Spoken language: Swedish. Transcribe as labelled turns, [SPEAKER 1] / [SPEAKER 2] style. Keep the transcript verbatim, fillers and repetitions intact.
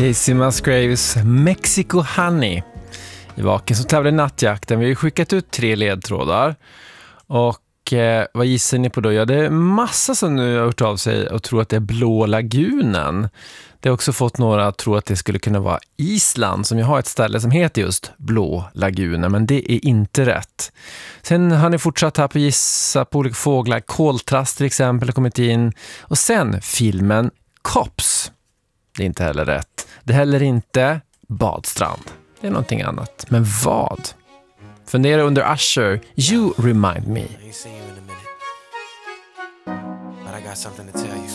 [SPEAKER 1] Casey Musgraves Mexico Honey i Vaken som tävlar i nattjakten. Vi har skickat ut tre ledtrådar. Och eh, vad gissar ni på då? Ja, det är massa som nu har hört av sig och tror att det är Blå lagunen. Det har också fått några att tro att det skulle kunna vara Island, som ju har ett ställe som heter just Blå lagunen, men det är inte rätt. Sen har ni fortsatt här på gissa på olika fåglar. Koltrast till exempel har kommit in. Och sen filmen Cops. Det är inte heller rätt. Det är heller inte Badstrand. Det är någonting annat. Men vad? Fundera under Usher. You remind me.